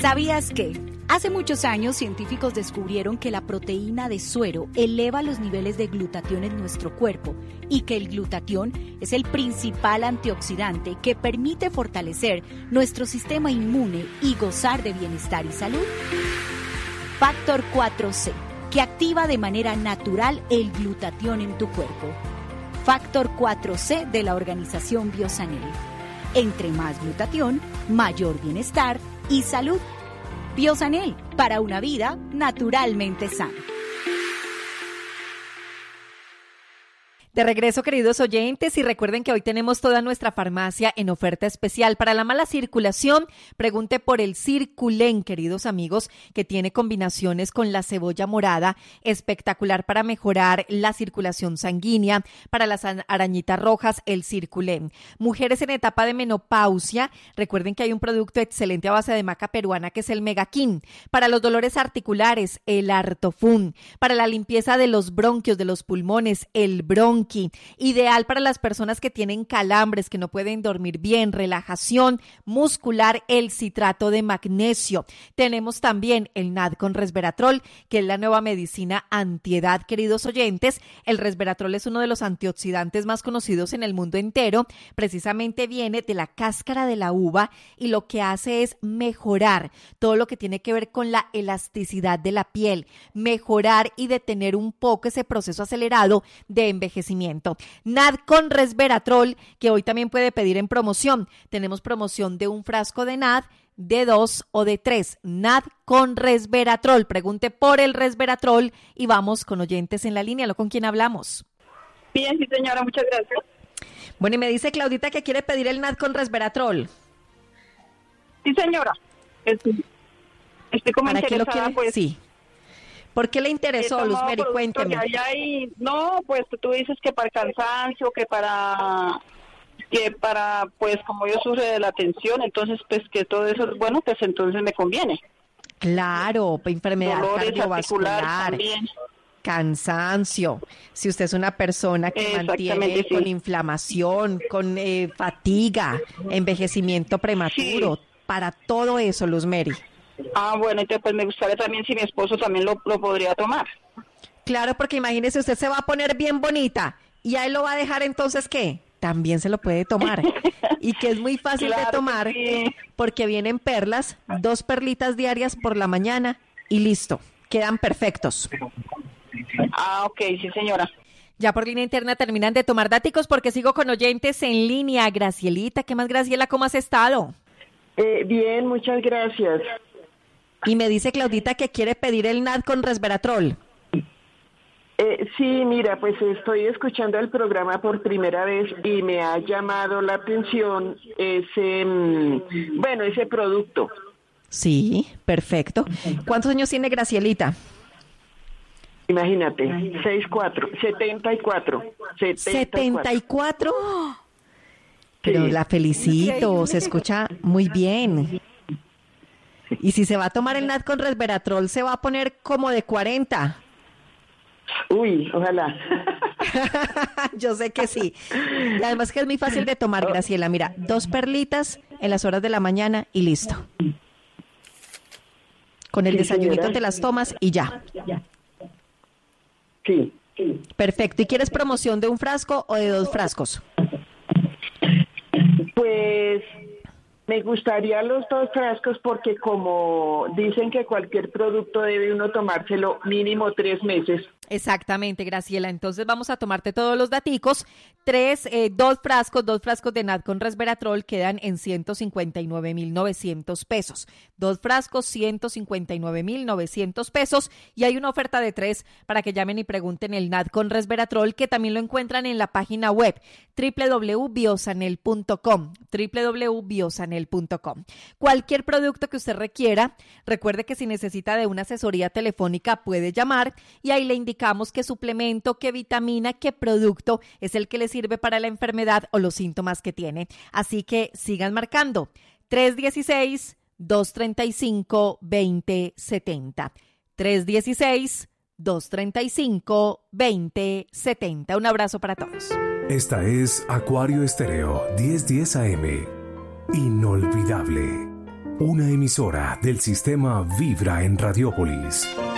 ¿Sabías que? Hace muchos años, científicos descubrieron que la proteína de suero eleva los niveles de glutatión en nuestro cuerpo y que el glutatión es el principal antioxidante que permite fortalecer nuestro sistema inmune y gozar de bienestar y salud. Factor 4C, que activa de manera natural el glutatión en tu cuerpo. Factor 4C de la organización Biosanel. Entre más glutatión, mayor bienestar y salud. Biosanel, para una vida naturalmente sana. De regreso, queridos oyentes, y recuerden que hoy tenemos toda nuestra farmacia en oferta especial. Para la mala circulación, pregunte por el Circulen, queridos amigos, que tiene combinaciones con la cebolla morada, espectacular para mejorar la circulación sanguínea. Para las arañitas rojas, el Circulen. Mujeres en etapa de menopausia, recuerden que hay un producto excelente a base de maca peruana que es el Megakin. Para los dolores articulares, el Artofun. Para la limpieza de los bronquios, de los pulmones, el Bronqui. Ideal para las personas que tienen calambres, que no pueden dormir bien, relajación muscular, el citrato de magnesio. Tenemos también el NAD con resveratrol, que es la nueva medicina antiedad, queridos oyentes. El resveratrol es uno de los antioxidantes más conocidos en el mundo entero. Precisamente viene de la cáscara de la uva y lo que hace es mejorar todo lo que tiene que ver con la elasticidad de la piel, mejorar y detener un poco ese proceso acelerado de envejecimiento. NAD con resveratrol, que hoy también puede pedir en promoción. Tenemos promoción de un frasco de NAD, de 2 o de 3. NAD con resveratrol. Pregunte por el resveratrol y vamos con oyentes en la línea. ¿Con quién hablamos? Bien, sí, señora, muchas gracias. Bueno, y me dice Claudita que quiere pedir el NAD con resveratrol. Sí, señora. Estoy como ¿Para qué lo interesada, quiere? pues. Sí. ¿Por qué le interesó, Luzmeri? Cuénteme. No, pues tú dices que para el cansancio, que para, pues como yo sufro de la tensión, entonces pues que todo eso es bueno, pues entonces me conviene. Claro, enfermedad cardiovascular, cansancio. Si usted es una persona que mantiene con inflamación, con fatiga, envejecimiento prematuro, para todo eso, Luzmeri. Ah, bueno, entonces pues me gustaría también si mi esposo también lo podría tomar. Claro, porque imagínese, usted se va a poner bien bonita y a él lo va a dejar, entonces, ¿qué? También se lo puede tomar. Y que es muy fácil de tomar, porque vienen perlas, 2 perlitas diarias por la mañana y listo, quedan perfectos. Ah, ok, sí, señora. Ya por línea interna terminan de tomar daticos porque sigo con oyentes en línea. Gracielita, ¿qué más, Graciela? ¿Cómo has estado? Bien, muchas gracias. Y me dice Claudita que quiere pedir el NAD con resveratrol. Sí, mira, pues estoy escuchando el programa por primera vez y me ha llamado la atención ese producto. Sí, perfecto. ¿Cuántos años tiene Gracielita? Imagínate, 74. ¿74? Pero la felicito, se escucha muy bien. Y si se va a tomar el NAD con resveratrol, se va a poner como de 40. Uy, ojalá. Yo sé que sí. Y además que es muy fácil de tomar, Graciela. Mira, 2 perlitas en las horas de la mañana y listo. Con el desayunito te las tomas y ya. Sí. Perfecto. ¿Y quieres promoción de un frasco o de 2 frascos? Pues me gustaría los 2 frascos porque como dicen que cualquier producto debe uno tomárselo mínimo 3 meses. Exactamente, Graciela. Entonces vamos a tomarte todos los daticos. 2 frascos de NAD con resveratrol quedan en 159,900 pesos. 2 frascos, 159,900 pesos. Y hay una oferta de 3 para que llamen y pregunten el NAD con resveratrol, que también lo encuentran en la página web www.biosanel.com. Cualquier producto que usted requiera, recuerde que si necesita de una asesoría telefónica puede llamar y ahí le indicamos qué suplemento, qué vitamina, qué producto es el que le sirve para la enfermedad o los síntomas que tiene. Así que sigan marcando 316-235-2070. 316-235-2070. Un abrazo para todos. Esta es Acuario Estéreo 1010 AM. Inolvidable. Una emisora del sistema Vibra en Radiópolis.